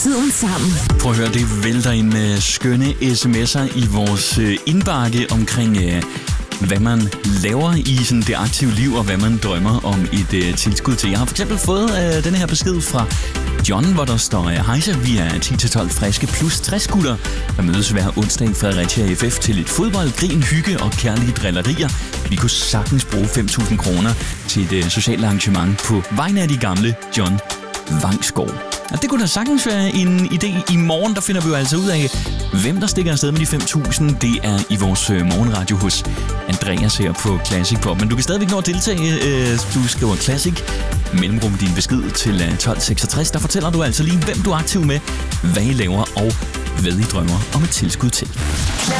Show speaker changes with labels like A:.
A: Tiden sammen.
B: Prøv at høre, det vælter ind med skønne sms'er i vores indbakke omkring, hvad man laver i sådan det aktive liv, og hvad man drømmer om et tilskud til. Jeg har for eksempel fået denne her besked fra John, hvor der står: Hejsa, vi er 10-12 friske plus 60 gutter, der mødes hver onsdag i Fredericia FF til et fodbold, grin, hygge og kærlige drillerier. Vi kunne sagtens bruge 5.000 kroner til et socialt arrangement på vegne af de gamle John Vangsgaard. Og det kunne da sagtens være en idé. I morgen, der finder vi jo altså ud af, hvem der stikker afsted med de 5.000. Det er i vores morgenradio hos Andreas her på Classic Pop. Men du kan stadigvæk nå at deltage. Du skriver Classic, mellemrum din besked til 1266. Der fortæller du altså lige, hvem du er aktiv med, hvad I laver og hvad I drømmer om et tilskud til.